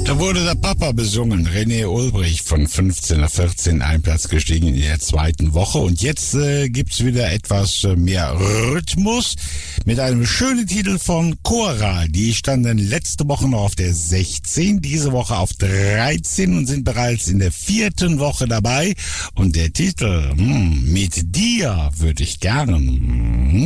Da wurde der Papa besungen, René Ulbrich von 15 auf 14, ein Platz gestiegen in der zweiten Woche. Und jetzt gibt's wieder etwas mehr Rhythmus mit einem schönen Titel von Choral. Die standen letzte Woche noch auf der 16, diese Woche auf 13 und sind bereits in der 4. Woche dabei. Und der Titel, mit dir würde ich gern.